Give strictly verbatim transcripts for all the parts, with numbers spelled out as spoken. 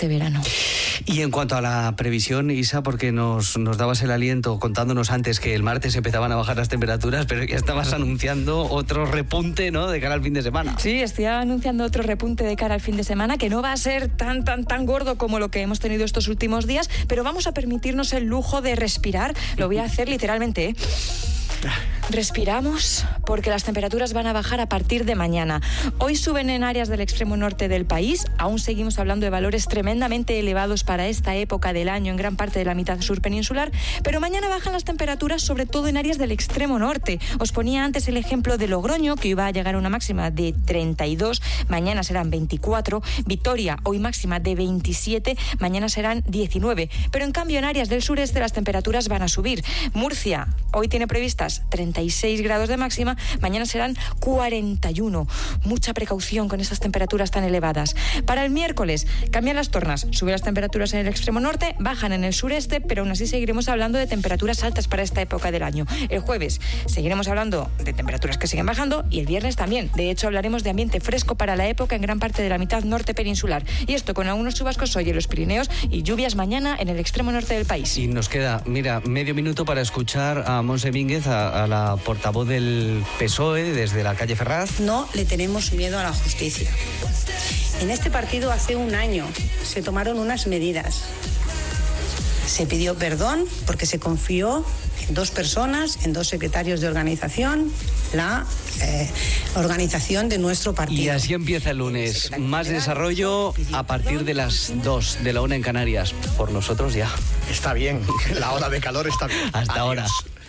este verano. Y en cuanto a la previsión, Isa, porque nos, nos dabas el aliento contándonos antes que el martes empezaban a bajar las temperaturas, pero ya estabas anunciando otro repunte, ¿no?, de cara al fin de semana. Sí, estoy anunciando otro repunte de cara al fin de semana, que no va a ser tan, tan, tan gordo como lo que hemos tenido estos últimos días, pero vamos a permitirnos el lujo de respirar. Lo voy a hacer literalmente, ¿eh? Respiramos porque las temperaturas van a bajar a partir de mañana. Hoy suben en áreas del extremo norte del país. Aún seguimos hablando de valores tremendamente elevados para esta época del año en gran parte de la mitad sur peninsular, pero mañana bajan las temperaturas sobre todo en áreas del extremo norte. Os ponía antes el ejemplo de Logroño, que iba a llegar a una máxima de treinta y dos, mañana serán veinticuatro. Vitoria, hoy máxima de veintisiete, mañana serán diecinueve. Pero en cambio en áreas del sureste las temperaturas van a subir. Murcia, hoy tiene previstas treinta y seis grados de máxima, mañana serán cuarenta y uno. Mucha precaución con estas temperaturas tan elevadas. Para el miércoles cambian las tornas, suben las temperaturas en el extremo norte, bajan en el sureste, pero aún así seguiremos hablando de temperaturas altas para esta época del año. El jueves seguiremos hablando de temperaturas que siguen bajando y el viernes también. De hecho, hablaremos de ambiente fresco para la época en gran parte de la mitad norte peninsular. Y esto con algunos chubascos hoy en los Pirineos y lluvias mañana en el extremo norte del país. Y nos queda, mira, medio minuto para escuchar a Montse Mínguez, a, a la portavoz del P S O E desde la calle Ferraz. No le tenemos miedo a la justicia. En este partido hace un año se tomaron unas medidas. Se pidió perdón porque se confió en dos personas, en dos secretarios de organización, la eh, organización de nuestro partido. Y así empieza el lunes. Más desarrollo a partir de las dos, de la una en Canarias. Por nosotros ya. Está bien, la ola de calor está bien. Hasta Adiós. ahora.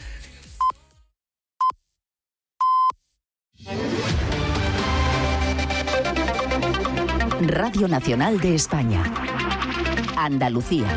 Radio Nacional de España. Andalucía.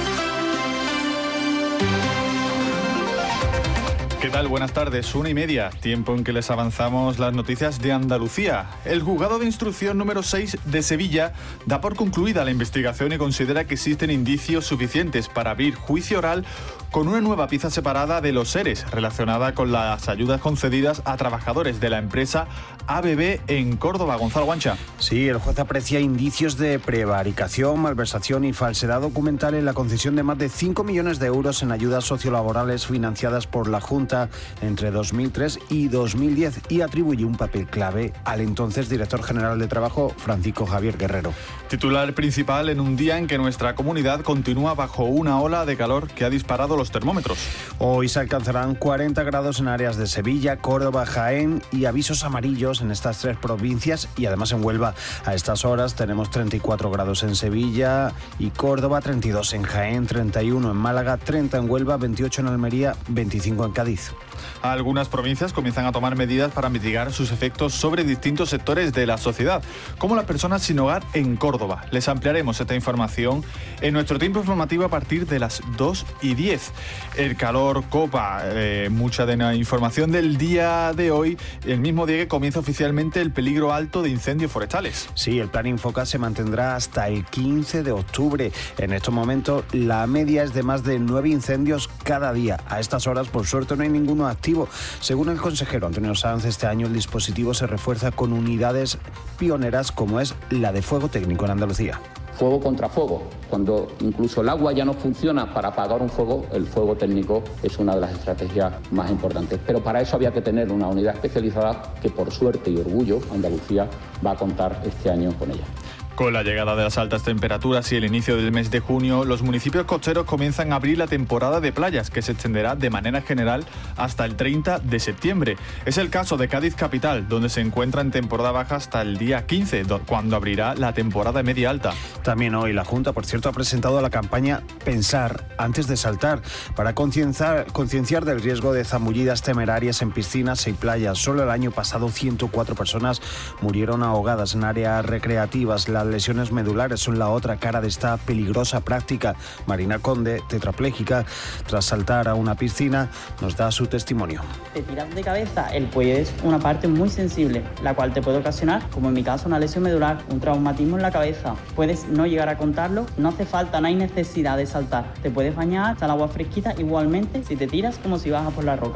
¿Qué tal? Buenas tardes, una y media, tiempo en que les avanzamos las noticias de Andalucía. El juzgado de instrucción número seis de Sevilla da por concluida la investigación y considera que existen indicios suficientes para abrir juicio oral con una nueva pieza separada de los ERES relacionada con las ayudas concedidas a trabajadores de la empresa A B B en Córdoba. Gonzalo Guancha. Sí, el juez aprecia indicios de prevaricación, malversación y falsedad documental en la concesión de más de cinco millones de euros en ayudas sociolaborales financiadas por la Junta entre dos mil tres y dos mil diez y atribuye un papel clave al entonces director general de Trabajo, Francisco Javier Guerrero. Titular principal en un día en que nuestra comunidad continúa bajo una ola de calor que ha disparado los termómetros. Hoy se alcanzarán cuarenta grados en áreas de Sevilla, Córdoba, Jaén y avisos amarillos en estas tres provincias y además en Huelva. A estas horas tenemos treinta y cuatro grados en Sevilla y Córdoba, treinta y dos en Jaén, treinta y uno en Málaga, treinta en Huelva, veintiocho en Almería, veinticinco en Cádiz. Algunas provincias comienzan a tomar medidas para mitigar sus efectos sobre distintos sectores de la sociedad, como las personas sin hogar en Córdoba. Les ampliaremos esta información en nuestro tiempo informativo a partir de las dos y diez. El calor copa eh, mucha de la información del día de hoy, el mismo día que comienza oficialmente el peligro alto de incendios forestales. Sí, el plan Infoca se mantendrá hasta el quince de octubre. En estos momentos la media es de más de nueve incendios cada día. A estas horas, por suerte, no hay ninguno activo. Según el consejero Antonio Sanz, este año el dispositivo se refuerza con unidades pioneras como es la de fuego técnico en Andalucía. Fuego contra fuego. Cuando incluso el agua ya no funciona para apagar un fuego, el fuego técnico es una de las estrategias más importantes. Pero para eso había que tener una unidad especializada que, por suerte y orgullo, Andalucía va a contar este año con ella. Con la llegada de las altas temperaturas y el inicio del mes de junio, los municipios costeros comienzan a abrir la temporada de playas, que se extenderá de manera general hasta el treinta de septiembre. Es el caso de Cádiz capital, donde se encuentra en temporada baja hasta el día quince, cuando abrirá la temporada media alta. También hoy la Junta, por cierto, ha presentado la campaña Pensar antes de saltar, para concienciar, concienciar del riesgo de zambullidas temerarias en piscinas y playas. Solo el año pasado ciento cuatro personas murieron ahogadas en áreas recreativas. La lesiones medulares son la otra cara de esta peligrosa práctica. Marina Conde, tetrapléjica, tras saltar a una piscina, nos da su testimonio. Te tiras de cabeza, el cuello es una parte muy sensible, la cual te puede ocasionar, como en mi caso, una lesión medular, un traumatismo en la cabeza. Puedes no llegar a contarlo, no hace falta, no hay necesidad de saltar. Te puedes bañar, está el agua fresquita, igualmente si te tiras como si bajas por la roca.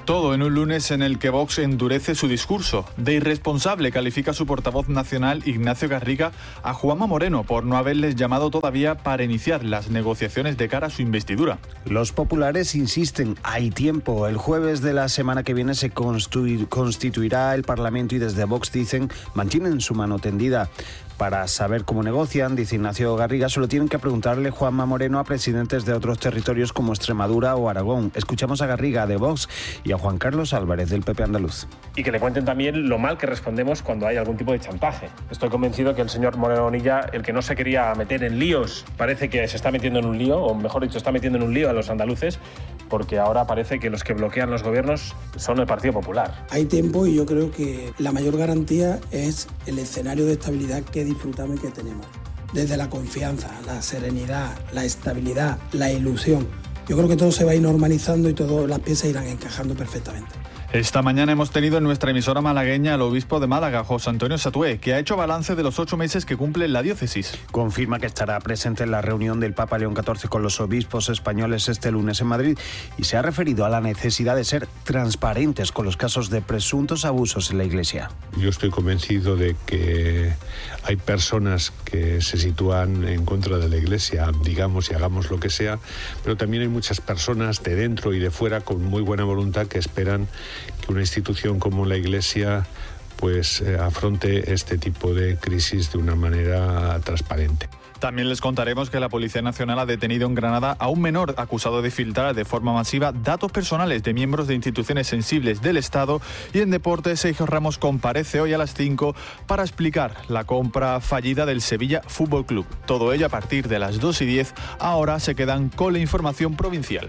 Todo en un lunes en el que Vox endurece su discurso. De irresponsable califica su portavoz nacional Ignacio Garriga a Juanma Moreno por no haberles llamado todavía para iniciar las negociaciones de cara a su investidura. Los populares insisten, hay tiempo. El jueves de la semana que viene se constitu- constituirá el Parlamento y desde Vox dicen mantienen su mano tendida. Para saber cómo negocian, dice Ignacio Garriga, solo tienen que preguntarle Juanma Moreno a presidentes de otros territorios como Extremadura o Aragón. Escuchamos a Garriga de Vox y a Juan Carlos Álvarez del P P andaluz. Y que le cuenten también lo mal que respondemos cuando hay algún tipo de chantaje. Estoy convencido que el señor Moreno Bonilla, el que no se quería meter en líos, parece que se está metiendo en un lío, o mejor dicho, está metiendo en un lío a los andaluces, porque ahora parece que los que bloquean los gobiernos son el Partido Popular. Hay tiempo y yo creo que la mayor garantía es el escenario de estabilidad que disfrutamos y que tenemos. Desde la confianza, la serenidad, la estabilidad, la ilusión. Yo creo que todo se va a ir normalizando y todas las piezas irán encajando perfectamente. Esta mañana hemos tenido en nuestra emisora malagueña al obispo de Málaga, José Antonio Satué, que ha hecho balance de los ocho meses que cumple la diócesis. Confirma que estará presente en la reunión del Papa León catorce con los obispos españoles este lunes en Madrid y se ha referido a la necesidad de ser transparentes con los casos de presuntos abusos en la Iglesia. Yo estoy convencido de que hay personas que se sitúan en contra de la Iglesia, digamos, y hagamos lo que sea, pero también hay muchas personas de dentro y de fuera con muy buena voluntad que esperan que una institución como la Iglesia pues eh, afronte este tipo de crisis de una manera transparente. También les contaremos que la Policía Nacional ha detenido en Granada a un menor acusado de filtrar de forma masiva datos personales de miembros de instituciones sensibles del Estado. Y en deportes, Sergio Ramos comparece hoy a las cinco para explicar la compra fallida del Sevilla Fútbol Club. Todo ello a partir de las dos y diez. Ahora se quedan con la información provincial.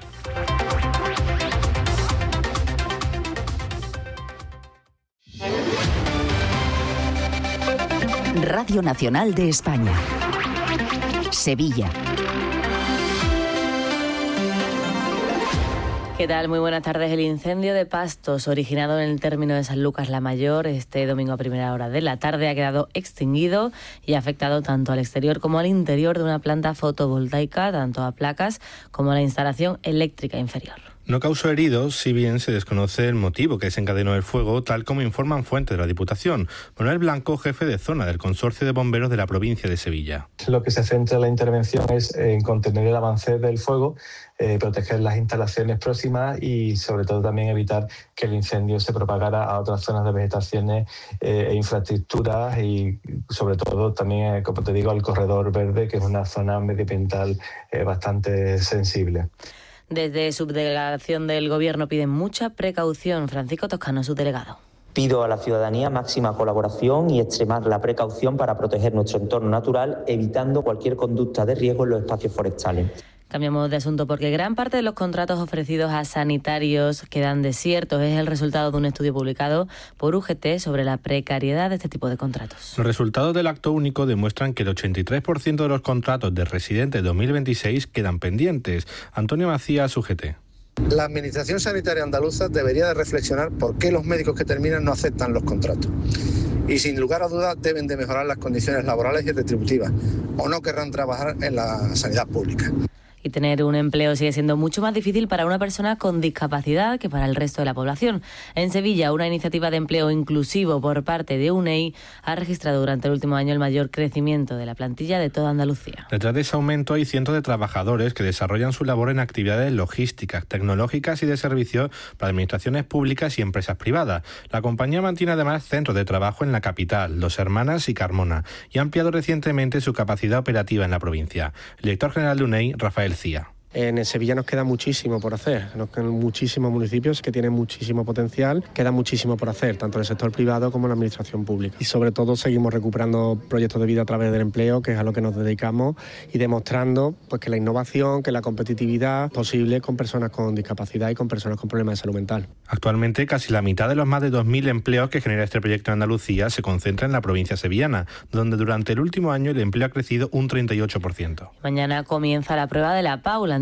Radio Nacional de España. Sevilla. ¿Qué tal? Muy buenas tardes. El incendio de pastos originado en el término de San Lucas la Mayor este domingo a primera hora de la tarde ha quedado extinguido y ha afectado tanto al exterior como al interior de una planta fotovoltaica, tanto a placas como a la instalación eléctrica inferior. No causó heridos, si bien se desconoce el motivo que desencadenó el fuego, tal como informan fuentes de la Diputación. Manuel Blanco, jefe de zona del Consorcio de Bomberos de la provincia de Sevilla. Lo que se centra la intervención es en contener el avance del fuego, eh, proteger las instalaciones próximas y sobre todo también evitar que el incendio se propagara a otras zonas de vegetaciones eh, e infraestructuras y sobre todo también, eh, como te digo, al corredor verde, que es una zona medioambiental eh, bastante sensible. Desde subdelegación del Gobierno piden mucha precaución. Francisco Toscano, subdelegado. Pido a la ciudadanía máxima colaboración y extremar la precaución para proteger nuestro entorno natural, evitando cualquier conducta de riesgo en los espacios forestales. Cambiamos de asunto porque gran parte de los contratos ofrecidos a sanitarios quedan desiertos. Es el resultado de un estudio publicado por U G T sobre la precariedad de este tipo de contratos. Los resultados del acto único demuestran que el ochenta y tres por ciento de los contratos de residentes dos mil veintiséis quedan pendientes. Antonio Macías, U G T. La Administración Sanitaria Andaluza debería de reflexionar por qué los médicos que terminan no aceptan los contratos. Y sin lugar a dudas deben de mejorar las condiciones laborales y retributivas, o no querrán trabajar en la sanidad pública. Y tener un empleo sigue siendo mucho más difícil para una persona con discapacidad que para el resto de la población. En Sevilla, una iniciativa de empleo inclusivo por parte de U N E I ha registrado durante el último año el mayor crecimiento de la plantilla de toda Andalucía. Detrás de ese aumento hay cientos de trabajadores que desarrollan su labor en actividades logísticas, tecnológicas y de servicios para administraciones públicas y empresas privadas. La compañía mantiene además centros de trabajo en la capital, Dos Hermanas y Carmona, y ha ampliado recientemente su capacidad operativa en la provincia. El director general de U N E I, Rafael Cía. En Sevilla nos queda muchísimo por hacer, nos quedan muchísimos municipios que tienen muchísimo potencial, queda muchísimo por hacer, tanto en el sector privado como en la administración pública. Y sobre todo seguimos recuperando proyectos de vida a través del empleo, que es a lo que nos dedicamos, y demostrando pues, que la innovación, que la competitividad es posible con personas con discapacidad y con personas con problemas de salud mental. Actualmente casi la mitad de los más de dos mil empleos que genera este proyecto en Andalucía se concentra en la provincia sevillana, donde durante el último año el empleo ha crecido un treinta y ocho por ciento. Mañana comienza la prueba de la Paula.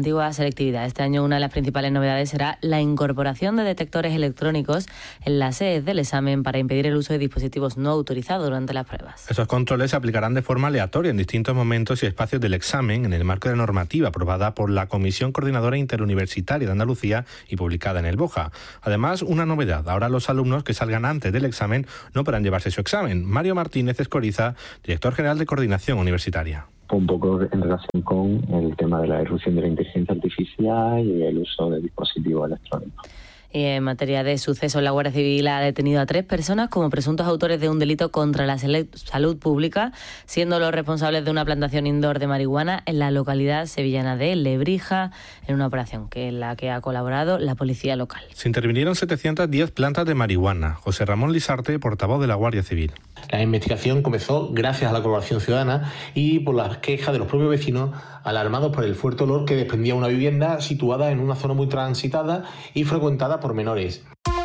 antigua selectividad. Este año una de las principales novedades será la incorporación de detectores electrónicos en las sedes del examen para impedir el uso de dispositivos no autorizados durante las pruebas. Esos controles se aplicarán de forma aleatoria en distintos momentos y espacios del examen en el marco de la normativa aprobada por la Comisión Coordinadora Interuniversitaria de Andalucía y publicada en el BOJA. Además, una novedad. Ahora los alumnos que salgan antes del examen no podrán llevarse su examen. Mario Martínez Escoriza, director general de Coordinación Universitaria. Un poco en relación con el tema de la irrupción de la inteligencia artificial y el uso de dispositivos electrónicos. Y en materia de sucesos, la Guardia Civil ha detenido a tres personas como presuntos autores de un delito contra la salud pública, siendo los responsables de una plantación indoor de marihuana en la localidad sevillana de Lebrija, en una operación que en la que ha colaborado la policía local. Se intervinieron setecientas diez plantas de marihuana. José Ramón Lisarte, portavoz de la Guardia Civil. La investigación comenzó gracias a la colaboración ciudadana y por las quejas de los propios vecinos alarmados por el fuerte olor que desprendía una vivienda situada en una zona muy transitada y frecuentada por menores.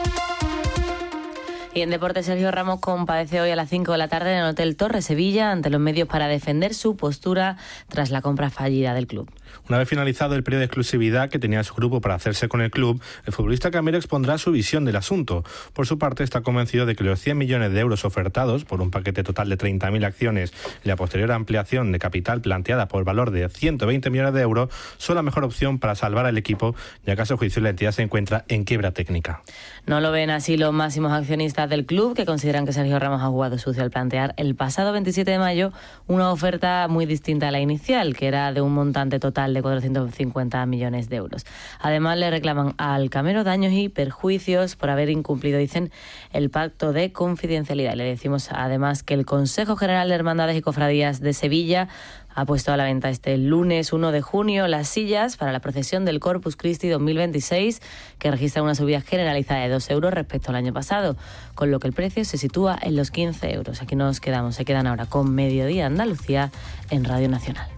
Y en deporte, Sergio Ramos comparece hoy a las cinco de la tarde en el Hotel Torre Sevilla ante los medios para defender su postura tras la compra fallida del club. Una vez finalizado el periodo de exclusividad que tenía su grupo para hacerse con el club, el futbolista camero expondrá su visión del asunto. Por su parte, está convencido de que los cien millones de euros ofertados por un paquete total de treinta mil acciones y la posterior ampliación de capital planteada por valor de ciento veinte millones de euros son la mejor opción para salvar al equipo, ya que a su juicio la entidad se encuentra en quiebra técnica. No lo ven así los máximos accionistas del club, que consideran que Sergio Ramos ha jugado sucio al plantear el pasado veintisiete de mayo una oferta muy distinta a la inicial, que era de un montante total de cuatrocientos cincuenta millones de euros. Además, le reclaman al camero daños y perjuicios por haber incumplido, dicen, el pacto de confidencialidad. Le decimos además que el Consejo General de Hermandades y Cofradías de Sevilla ha puesto a la venta este lunes uno de junio las sillas para la procesión del Corpus Christi dos mil veintiséis, que registra una subida generalizada de dos euros respecto al año pasado, con lo que el precio se sitúa en los quince euros. Aquí nos quedamos, se quedan ahora con Mediodía Andalucía en Radio Nacional.